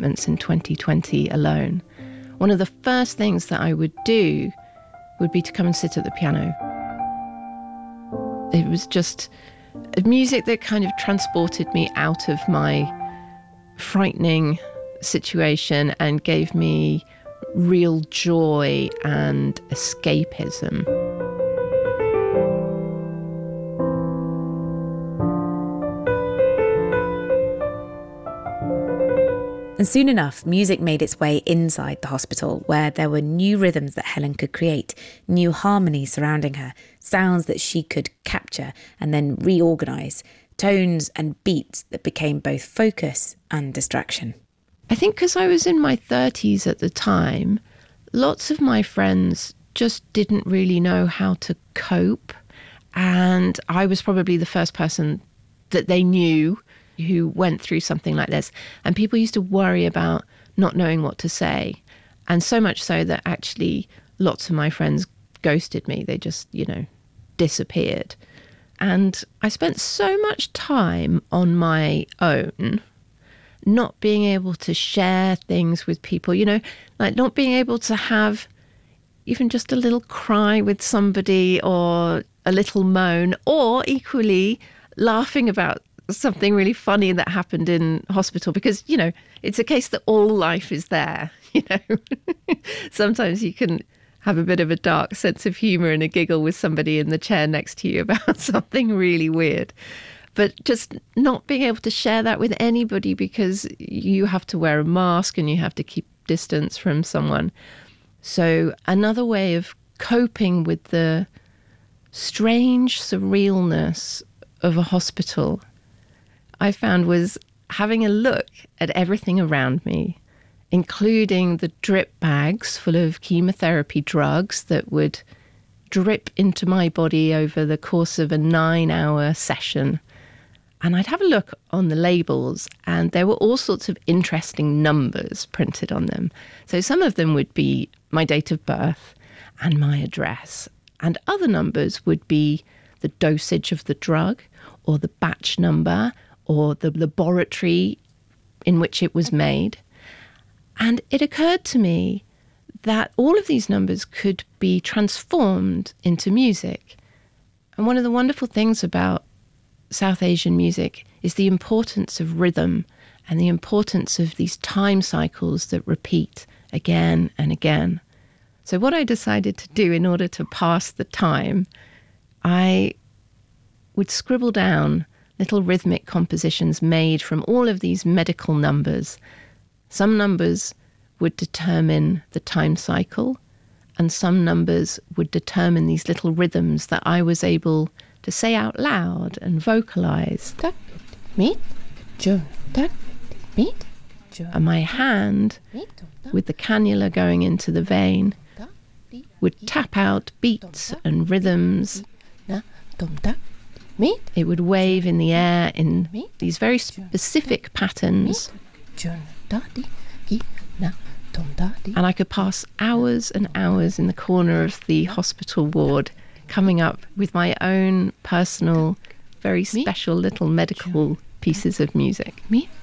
treatments in 2020 alone, one of the first things that I would do would be to come and sit at the piano. It was just music that kind of transported me out of my frightening situation and gave me real joy and escapism. And soon enough, music made its way inside the hospital, where there were new rhythms that Helen could create, new harmonies surrounding her, sounds that she could capture and then reorganise, tones and beats that became both focus and distraction. I think because I was in my 30s at the time, lots of my friends just didn't really know how to cope. And I was probably the first person that they knew who went through something like this. And people used to worry about not knowing what to say. And so much so that actually lots of my friends ghosted me. They just, disappeared. And I spent so much time on my own, not being able to share things with people, like not being able to have even just a little cry with somebody or a little moan, or equally laughing about something really funny that happened in hospital, because, it's a case that all life is there, Sometimes you can have a bit of a dark sense of humour and a giggle with somebody in the chair next to you about something really weird. But just not being able to share that with anybody because you have to wear a mask and you have to keep distance from someone. So another way of coping with the strange surrealness of a hospital, I found, was having a look at everything around me, including the drip bags full of chemotherapy drugs that would drip into my body over the course of a 9-hour session. And I'd have a look on the labels, and there were all sorts of interesting numbers printed on them. So some of them would be my date of birth and my address, and other numbers would be the dosage of the drug, or the batch number, or the laboratory in which it was made. And it occurred to me that all of these numbers could be transformed into music. And one of the wonderful things about South Asian music is the importance of rhythm and the importance of these time cycles that repeat again and again. So what I decided to do in order to pass the time, I would scribble down little rhythmic compositions made from all of these medical numbers. Some numbers would determine the time cycle, and some numbers would determine these little rhythms that I was able to say out loud and vocalize. And my hand, with the cannula going into the vein, would tap out beats and rhythms. It would wave in the air in these very specific patterns. And I could pass hours and hours in the corner of the hospital ward, coming up with my own personal, very special little medical pieces of music.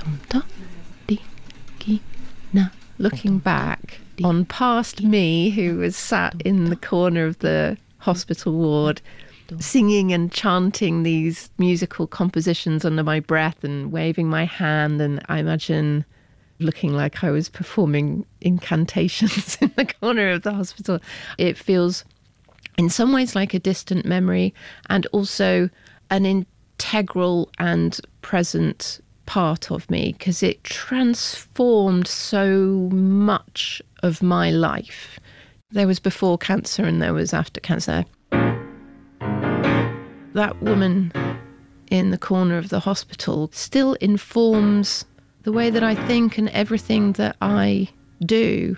Looking back on past me, who was sat in the corner of the hospital ward, singing and chanting these musical compositions under my breath and waving my hand, and I imagine looking like I was performing incantations in the corner of the hospital. It feels in some ways like a distant memory, and also an integral and present part of me, because it transformed so much of my life. There was before cancer and there was after cancer. That woman in the corner of the hospital still informs the way that I think and everything that I do.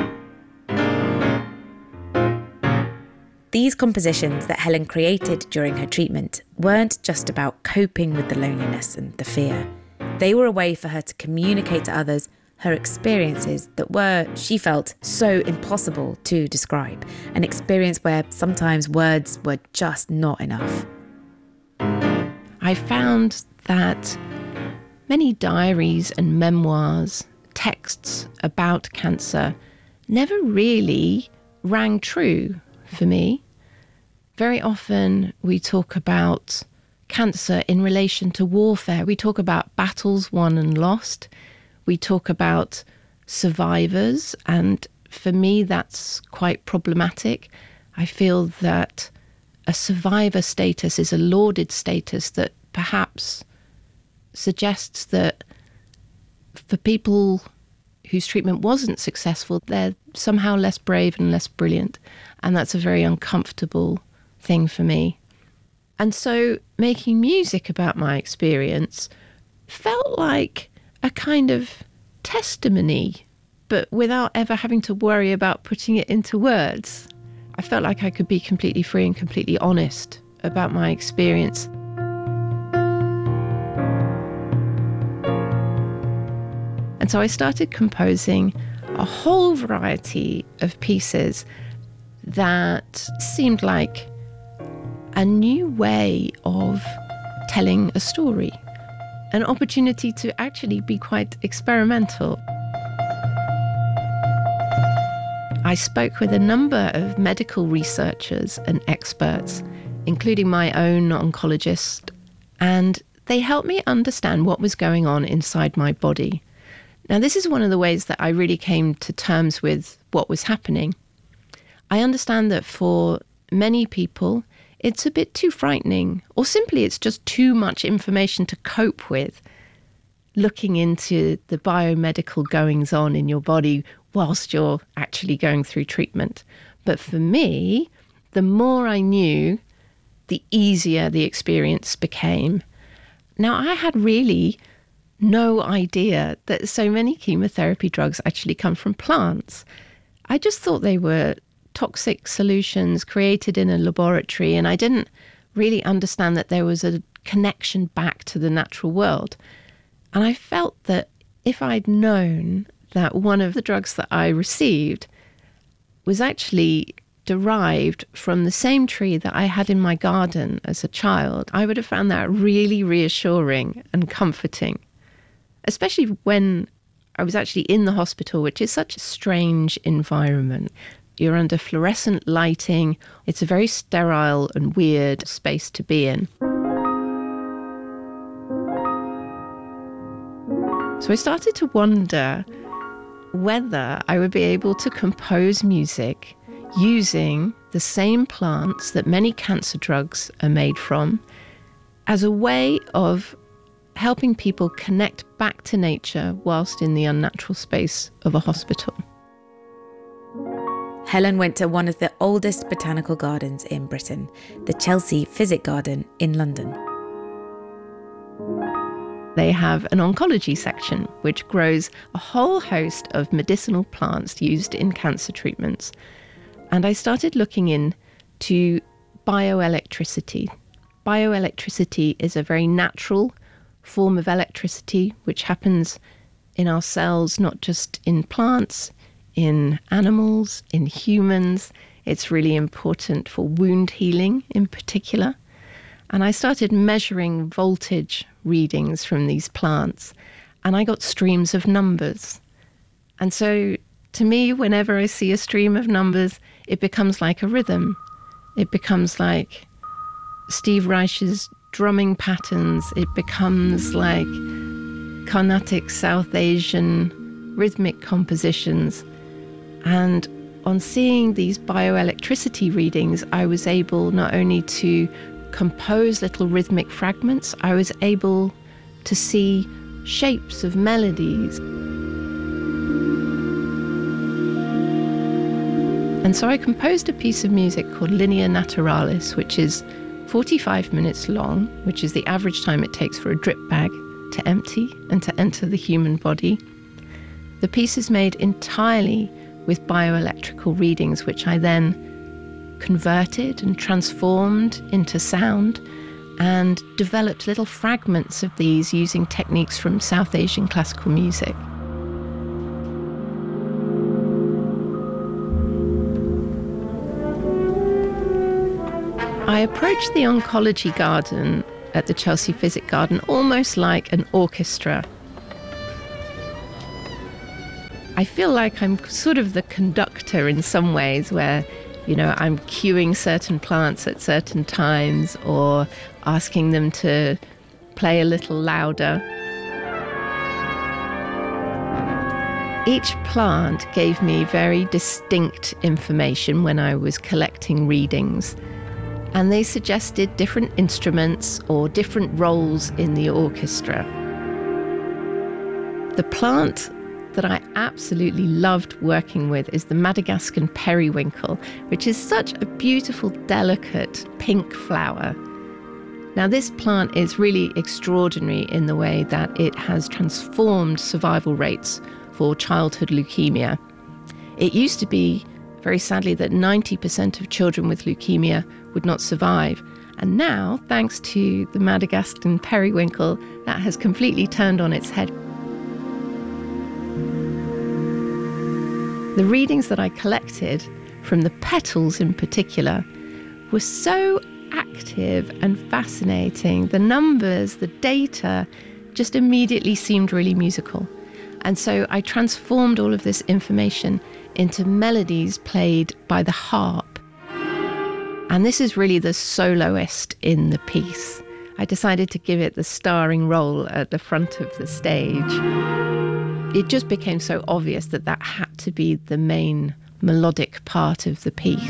These compositions that Helen created during her treatment weren't just about coping with the loneliness and the fear. They were a way for her to communicate to others her experiences that were, she felt, so impossible to describe. An experience where sometimes words were just not enough. I found that many diaries and memoirs texts about cancer never really rang true for me. Very often we talk about cancer in relation to warfare. We talk about battles won and lost. We talk about survivors, and for me that's quite problematic. I feel that a survivor status is a lauded status that perhaps suggests that for people whose treatment wasn't successful, they're somehow less brave and less brilliant. And that's a very uncomfortable thing for me. And so making music about my experience felt like a kind of testimony, but without ever having to worry about putting it into words. I felt like I could be completely free and completely honest about my experience. And so I started composing a whole variety of pieces that seemed like a new way of telling a story, an opportunity to actually be quite experimental. I spoke with a number of medical researchers and experts, including my own oncologist, and they helped me understand what was going on inside my body. Now, this is one of the ways that I really came to terms with what was happening. I understand that for many people, it's a bit too frightening, or simply it's just too much information to cope with, looking into the biomedical goings-on in your body whilst you're actually going through treatment. But for me, the more I knew, the easier the experience became. Now, I had really no idea that so many chemotherapy drugs actually come from plants. I just thought they were toxic solutions created in a laboratory, and I didn't really understand that there was a connection back to the natural world. And I felt that if I'd known that one of the drugs that I received was actually derived from the same tree that I had in my garden as a child, I would have found that really reassuring and comforting, especially when I was actually in the hospital, which is such a strange environment. You're under fluorescent lighting. It's a very sterile and weird space to be in. So I started to wonder whether I would be able to compose music using the same plants that many cancer drugs are made from as a way of helping people connect back to nature whilst in the unnatural space of a hospital. Helen went to one of the oldest botanical gardens in Britain, the Chelsea Physic Garden in London. They have an oncology section, which grows a whole host of medicinal plants used in cancer treatments. And I started looking into bioelectricity. Bioelectricity is a very natural form of electricity, which happens in our cells, not just in plants, in animals, in humans. It's really important for wound healing in particular. And I started measuring voltage readings from these plants, and I got streams of numbers. And so to me, whenever I see a stream of numbers, it becomes like a rhythm. It becomes like Steve Reich's drumming patterns. It becomes like Carnatic South Asian rhythmic compositions. And on seeing these bioelectricity readings, I was able not only to compose little rhythmic fragments, I was able to see shapes of melodies. And so I composed a piece of music called Linea Naturalis, which is 45 minutes long, which is the average time it takes for a drip bag to empty and to enter the human body. The piece is made entirely with bioelectrical readings, which I then converted and transformed into sound and developed little fragments of these using techniques from South Asian classical music. I approached the oncology garden at the Chelsea Physic Garden almost like an orchestra. I feel like I'm sort of the conductor in some ways, where, you know, I'm cueing certain plants at certain times or asking them to play a little louder. Each plant gave me very distinct information when I was collecting readings, and they suggested different instruments or different roles in the orchestra. The plant that I absolutely loved working with is the Madagascan periwinkle, which is such a beautiful, delicate pink flower. Now, this plant is really extraordinary in the way that it has transformed survival rates for childhood leukemia. It used to be, very sadly, that 90% of children with leukemia would not survive. And now, thanks to the Madagascan periwinkle, that has completely turned on its head. The readings that I collected, from the petals in particular, were so active and fascinating. The numbers, the data, just immediately seemed really musical. And so I transformed all of this information into melodies played by the harp. And this is really the soloist in the piece. I decided to give it the starring role at the front of the stage. It just became so obvious that that had to be the main melodic part of the piece.